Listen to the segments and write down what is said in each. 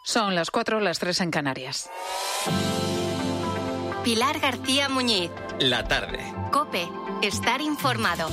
Son las 4, las 3 en Canarias. Pilar García Muñiz. La tarde. COPE. Estar informado.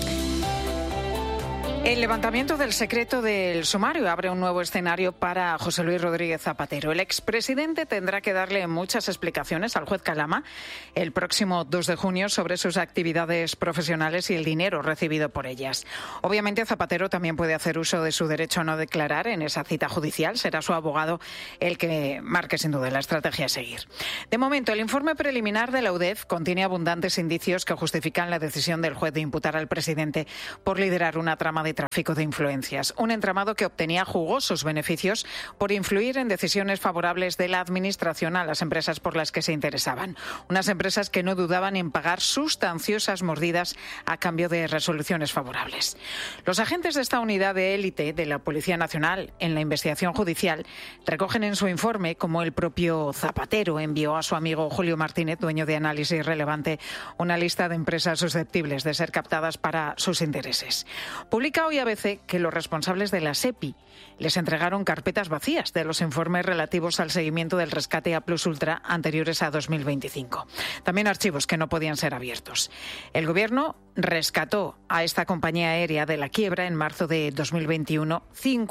El levantamiento del secreto del sumario abre un nuevo escenario para José Luis Rodríguez Zapatero. El expresidente tendrá que darle muchas explicaciones al juez Calama el próximo 2 de junio sobre sus actividades profesionales y el dinero recibido por ellas. Obviamente, Zapatero también puede hacer uso de su derecho a no declarar en esa cita judicial. Será su abogado el que marque sin duda la estrategia a seguir. De momento, el informe preliminar de la UDEF contiene abundantes indicios que justifican la decisión del juez de imputar al presidente por liderar una trama de tráfico de influencias, un entramado que obtenía jugosos beneficios por influir en decisiones favorables de la Administración a las empresas por las que se interesaban. Unas empresas que no dudaban en pagar sustanciosas mordidas a cambio de resoluciones favorables. Los agentes de esta unidad de élite de la Policía Nacional en la investigación judicial recogen en su informe cómo el propio Zapatero envió a su amigo Julio Martínez, dueño de Análisis Relevante, una lista de empresas susceptibles de ser captadas para sus intereses. Publica hoy ABC que los responsables de la SEPI les entregaron carpetas vacías de los informes relativos al seguimiento del rescate a Plus Ultra anteriores a 2025. También archivos que no podían ser abiertos. El Gobierno rescató a esta compañía aérea de la quiebra en marzo de 2021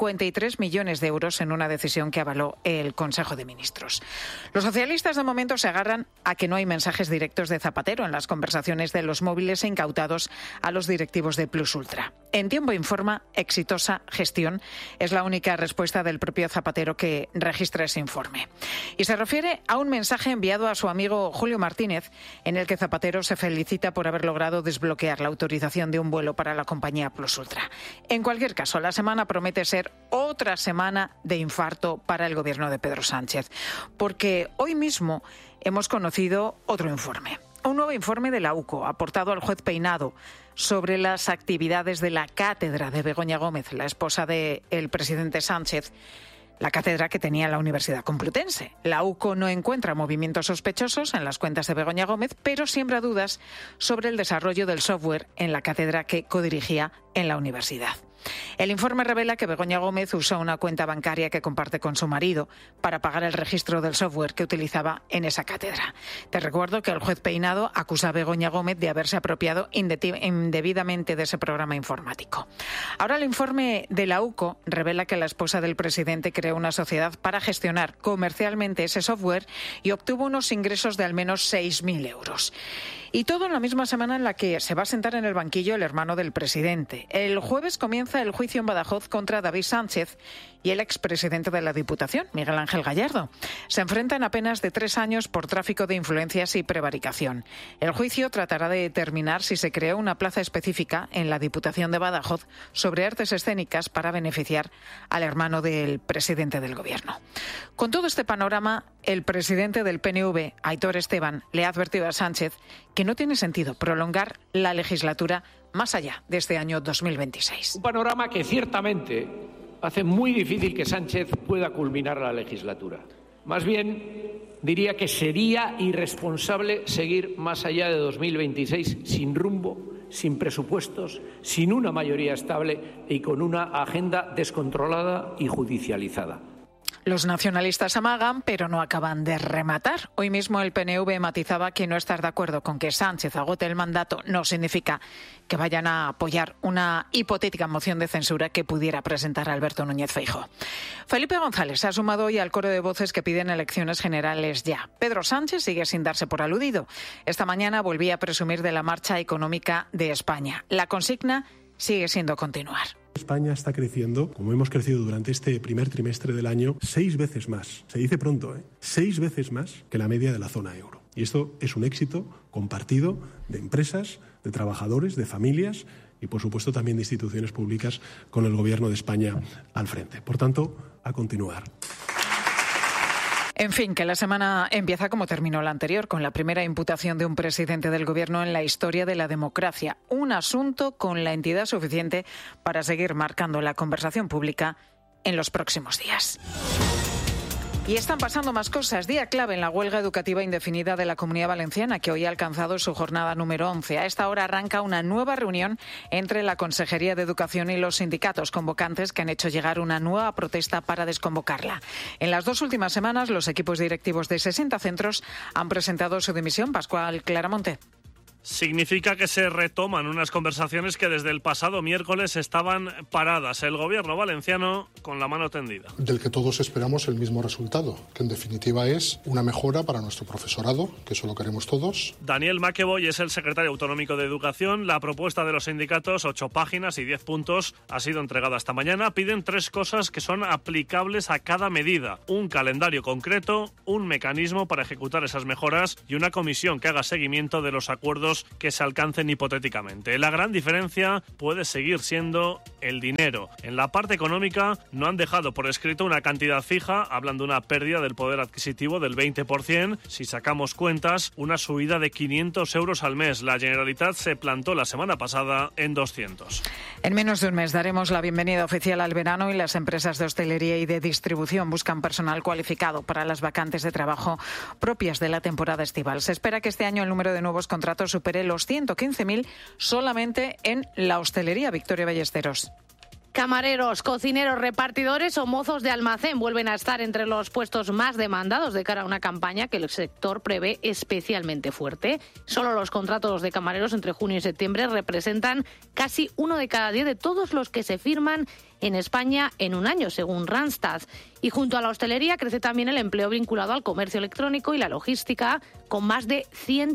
53 millones de euros en una decisión que avaló el Consejo de Ministros. Los socialistas de momento se agarran a que no hay mensajes directos de Zapatero en las conversaciones de los móviles incautados a los directivos de Plus Ultra. En Tiempo Informa, exitosa gestión es la única respuesta del propio Zapatero que registra ese informe. Y se refiere a un mensaje enviado a su amigo Julio Martínez en el que Zapatero se felicita por haber logrado desbloquear la autorización de un vuelo para la compañía Plus Ultra. En cualquier caso, la semana promete ser otra semana de infarto para el gobierno de Pedro Sánchez, porque hoy mismo hemos conocido otro informe. Un nuevo informe de la UCO, aportado al juez Peinado, sobre las actividades de la cátedra de Begoña Gómez, la esposa del presidente Sánchez, la cátedra que tenía la Universidad Complutense. La UCO no encuentra movimientos sospechosos en las cuentas de Begoña Gómez, pero siembra dudas sobre el desarrollo del software en la cátedra que codirigía en la universidad. El informe revela que Begoña Gómez usó una cuenta bancaria que comparte con su marido para pagar el registro del software que utilizaba en esa cátedra. Te recuerdo que el juez Peinado acusa a Begoña Gómez de haberse apropiado indebidamente de ese programa informático. Ahora el informe de la UCO revela que la esposa del presidente creó una sociedad para gestionar comercialmente ese software y obtuvo unos ingresos de al menos 6.000 euros. Y todo en la misma semana en la que se va a sentar en el banquillo el hermano del presidente. El jueves comienza el juicio en Badajoz contra David Sánchez y el expresidente de la Diputación, Miguel Ángel Gallardo. Se enfrentan a penas de 3 años por tráfico de influencias y prevaricación. El juicio tratará de determinar si se creó una plaza específica en la Diputación de Badajoz sobre artes escénicas para beneficiar al hermano del presidente del Gobierno. Con todo este panorama, el presidente del PNV, Aitor Esteban, le ha advertido a Sánchez que no tiene sentido prolongar la legislatura más allá de este año 2026. Un panorama que ciertamente hace muy difícil que Sánchez pueda culminar la legislatura. Más bien, diría que sería irresponsable seguir más allá de 2026 sin rumbo, sin presupuestos, sin una mayoría estable y con una agenda descontrolada y judicializada. Los nacionalistas amagan, pero no acaban de rematar. Hoy mismo el PNV matizaba que no estar de acuerdo con que Sánchez agote el mandato no significa que vayan a apoyar una hipotética moción de censura que pudiera presentar Alberto Núñez Feijóo. Felipe González se ha sumado hoy al coro de voces que piden elecciones generales ya. Pedro Sánchez sigue sin darse por aludido. Esta mañana volvía a presumir de la marcha económica de España. La consigna sigue siendo continuar. España está creciendo, como hemos crecido durante este primer trimestre del año, 6 veces más. Se dice pronto, 6 veces más que la media de la zona euro. Y esto es un éxito compartido de empresas, de trabajadores, de familias y, por supuesto, también de instituciones públicas con el Gobierno de España al frente. Por tanto, a continuar. En fin, que la semana empieza como terminó la anterior, con la primera imputación de un presidente del Gobierno en la historia de la democracia. Un asunto con la entidad suficiente para seguir marcando la conversación pública en los próximos días. Y están pasando más cosas. Día clave en la huelga educativa indefinida de la Comunidad Valenciana, que hoy ha alcanzado su jornada número 11. A esta hora arranca una nueva reunión entre la Consejería de Educación y los sindicatos convocantes, que han hecho llegar una nueva protesta para desconvocarla. En las 2 últimas semanas, los equipos directivos de 60 centros han presentado su dimisión. Pascual Claramonte. Significa que se retoman unas conversaciones que desde el pasado miércoles estaban paradas. El gobierno valenciano con la mano tendida. Del que todos esperamos el mismo resultado, que en definitiva es una mejora para nuestro profesorado, que eso lo queremos todos. Daniel McEvoy es el secretario autonómico de Educación. La propuesta de los sindicatos, 8 páginas y 10 puntos, ha sido entregada esta mañana. Piden 3 cosas que son aplicables a cada medida: un calendario concreto, un mecanismo para ejecutar esas mejoras y una comisión que haga seguimiento de los acuerdos que se alcancen hipotéticamente. La gran diferencia puede seguir siendo el dinero. En la parte económica no han dejado por escrito una cantidad fija, hablan de una pérdida del poder adquisitivo del 20%. Si sacamos cuentas, una subida de 500 euros al mes. La Generalitat se plantó la semana pasada en 200. En menos de un mes daremos la bienvenida oficial al verano y las empresas de hostelería y de distribución buscan personal cualificado para las vacantes de trabajo propias de la temporada estival. Se espera que este año el número de nuevos contratos supere los 115.000 solamente en la hostelería. Victoria Ballesteros. Camareros, cocineros, repartidores o mozos de almacén vuelven a estar entre los puestos más demandados de cara a una campaña que el sector prevé especialmente fuerte. Solo los contratos de camareros entre junio y septiembre representan casi 1 de cada 10 de todos los que se firman en España en un año, según Randstad. Y junto a la hostelería crece también el empleo vinculado al comercio electrónico y la logística, con más de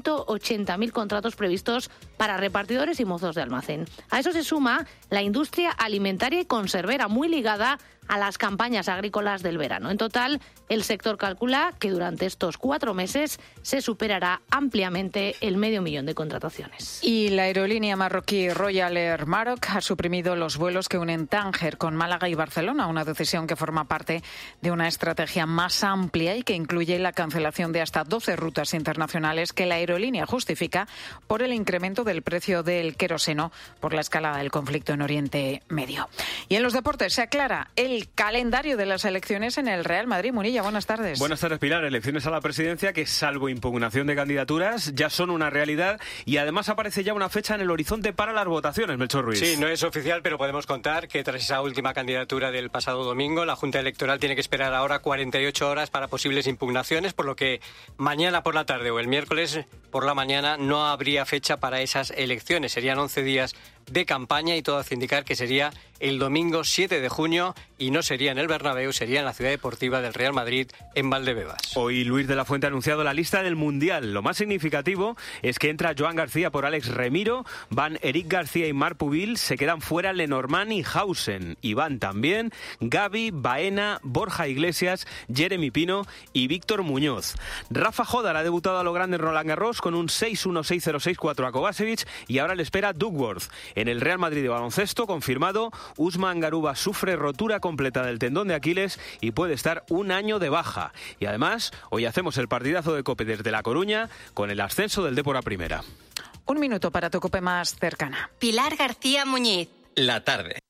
180.000 contratos previstos para repartidores y mozos de almacén. A eso se suma la industria alimentaria y conservera, muy ligada a las campañas agrícolas del verano. En total, el sector calcula que durante estos 4 meses se superará ampliamente el 500.000 de contrataciones. Y la aerolínea marroquí Royal Air Maroc ha suprimido los vuelos que unen Tánger con Málaga y Barcelona, una decisión que forma parte de una estrategia más amplia y que incluye la cancelación de hasta 12 rutas internacionales que la aerolínea justifica por el incremento del precio del queroseno por la escalada del conflicto en Oriente Medio. Y en los deportes se aclara el calendario de las elecciones en el Real Madrid. Munilla, buenas tardes. Buenas tardes, Pilar. Elecciones a la presidencia que, salvo impugnación de candidaturas, ya son una realidad y además aparece ya una fecha en el horizonte para las votaciones, Melchor Ruiz. Sí, no es oficial, pero podemos contar que tras esa última candidatura del pasado domingo, la Junta Electoral tiene que esperar ahora 48 horas para posibles impugnaciones, por lo que mañana por la tarde o el miércoles por la mañana no habría fecha para esas elecciones. Serían 11 días de campaña y todo hace indicar que sería el domingo 7 de junio y no sería en el Bernabéu, sería en la Ciudad Deportiva del Real Madrid en Valdebebas. Hoy Luis de la Fuente ha anunciado la lista del Mundial. Lo más significativo es que entra Joan García por Alex Remiro, van Eric García y Marc Pubil, se quedan fuera Lenormand y Hausen, y van también Gavi, Baena, Borja Iglesias, Jeremy Pino y Víctor Muñoz. Rafa Jodar ha debutado a lo grande en Roland Garros con un 6-1, 6-0, 6-4 a Kovacevic y ahora le espera Duckworth. En el Real Madrid de baloncesto, confirmado, Usman Garuba sufre rotura completa del tendón de Aquiles y puede estar un año de baja. Y además, hoy hacemos el partidazo de COPE desde La Coruña con el ascenso del Dépor a Primera. Un minuto para tu COPE más cercana. Pilar García Muñiz. La tarde.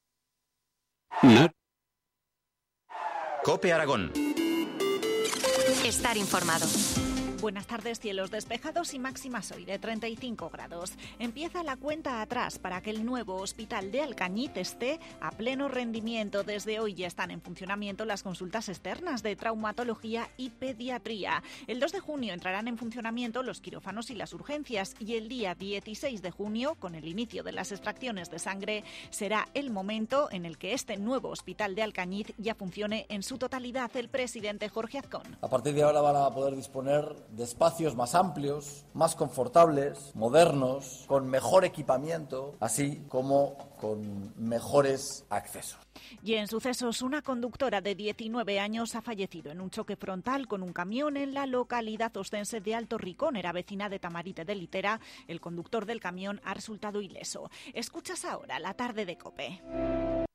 COPE Aragón. Estar informado. Buenas tardes, cielos despejados y máximas hoy de 35 grados. Empieza la cuenta atrás para que el nuevo hospital de Alcañiz esté a pleno rendimiento. Desde hoy ya están en funcionamiento las consultas externas de traumatología y pediatría. El 2 de junio entrarán en funcionamiento los quirófanos y las urgencias y el día 16 de junio, con el inicio de las extracciones de sangre, será el momento en el que este nuevo hospital de Alcañiz ya funcione en su totalidad. El presidente Jorge Azcón. A partir de ahora van a poder disponer de espacios más amplios, más confortables, modernos, con mejor equipamiento, así como con mejores accesos. Y en sucesos, una conductora de 19 años ha fallecido en un choque frontal con un camión en la localidad ostense de Alto Ricón. Era vecina de Tamarite de Litera. El conductor del camión ha resultado ileso. Escuchas ahora La tarde de COPE.